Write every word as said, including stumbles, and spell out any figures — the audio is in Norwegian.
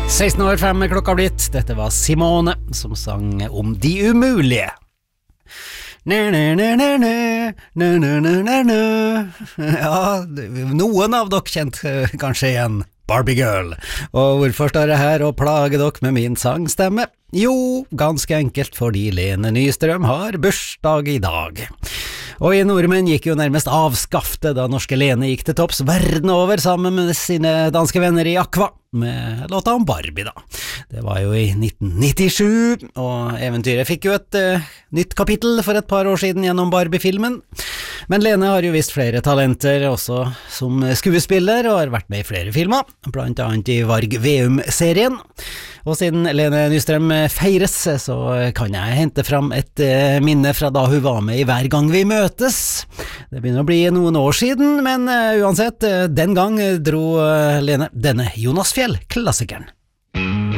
seksten år fem er klokka blitt. Dette var Simone som sang om de umulige. Ja, noen av dere kjente kanskje igjen Barbie Girl. Og hvorfor står jeg her og plager dere med min sangstemme? Jo, ganske enkelt fordi Lene Nystrøm har bursdag i dag. Og i nordmenn gikk jo nærmest avskafte da norske Lene gikk til topps verden over sammen med sine danske venner i Aqua, med låta om Barbie da. Det var jo i nitten nittisju, og eventyret fikk jo et uh, nytt kapittel for et par år siden gjennom Barbie-filmen. Men Lene har jo vist flere talenter også som skuespiller, og har vært med i flere filmer, blant annet i Varg Veum-serien. Og siden Lene Nystrøm feires, så kan jeg hente fram et uh, minne fra da hun var med i Hver gang vi møtes. Det begynner å bli noen år siden, men uh, uansett, uh, den gang dro uh, Lene denne Jonas Fjell-klassikeren.